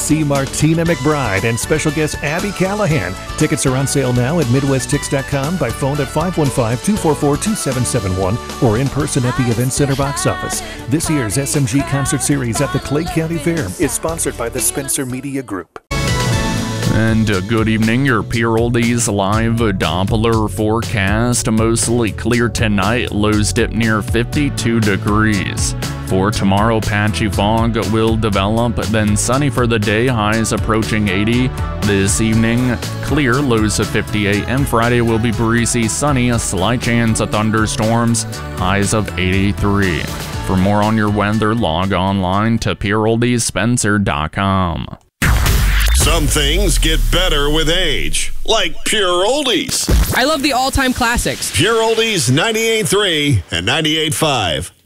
see Martina McBride and special guest Abby Callahan. Tickets are on sale now at MidwestTix.com, by phone at 515-244-2771, or in person at the Event Center box office. This year's SMG Concert Series at the Clay County Fair is sponsored by the Spencer Media Group. And good evening, your Pure Oldies live Doppler forecast. Mostly clear tonight, lows dip near 52 degrees. For tomorrow, patchy fog will develop, then sunny for the day, highs approaching 80. This evening, clear, lows of 58, and Friday will be breezy, sunny, a slight chance of thunderstorms, highs of 83. For more on your weather, log online to pureoldiesspencer.com. Some things get better with age, like Pure Oldies. I love the all-time classics. Pure Oldies 98.3 and 98.5.